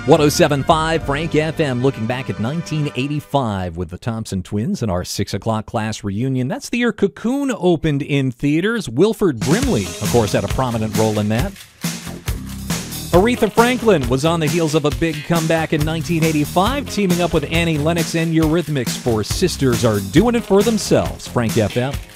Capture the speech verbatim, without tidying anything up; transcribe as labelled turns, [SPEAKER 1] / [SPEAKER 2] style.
[SPEAKER 1] one oh seven point five Frank F M, looking back at nineteen eighty-five with the Thompson Twins in our six o'clock class reunion. That's the year Cocoon opened in theaters. Wilford Brimley, of course, had a prominent role in that. Aretha Franklin was on the heels of a big comeback in nineteen eighty-five, teaming up with Annie Lennox and Eurythmics for Sisters Are Doing It For Themselves. Frank F M.